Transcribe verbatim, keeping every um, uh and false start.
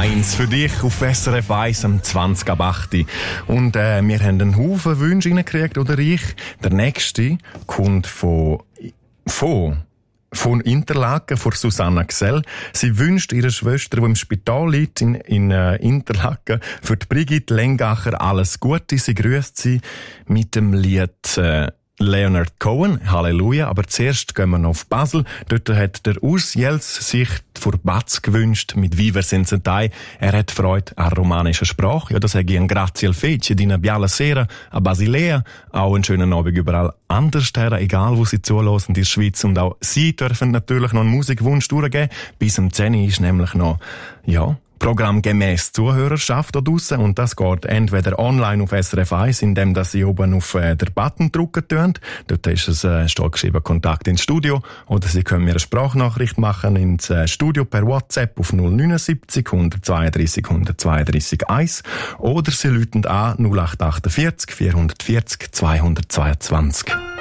eins für dich auf S R F eins am zwanzig ab acht. Und äh, wir haben einen Haufen Wünsche reingekriegt, oder ich. Der nächste kommt von... von... von Interlaken, von Susanna Gsell. Sie wünscht ihrer Schwester, die im Spital liegt, in, in äh, Interlaken, für die Brigitte Lengacher alles Gute. Sie grüßt sie mit dem Lied äh, Leonard Cohen, Halleluja. Aber zuerst gehen wir noch auf Basel. Dort hat der Urs Jels sich vor Batz gewünscht mit Viver senza te. Er hat Freude an romanischer Sprache. Ja, das sage ich ein Grazie al Fece, di una bella sera a Basilea. Auch einen schönen Abend überall anders her, egal wo sie zuhören in der Schweiz. Und auch sie dürfen natürlich noch einen Musikwunsch durchgeben. Bis um zehn ist nämlich noch, ja, programmgemäss Zuhörerschaft da draussen. Und das geht entweder online auf S R F eins, indem dass Sie oben auf äh, den Button drücken tun. Dort ist es, äh, steht geschrieben, Kontakt ins Studio. Oder Sie können mir eine Sprachnachricht machen ins äh, Studio per WhatsApp auf null neun sieben null zwei drei eins null zwei drei eins. Oder Sie rufen an null acht vier acht vier vier vier zwei zwei zwei.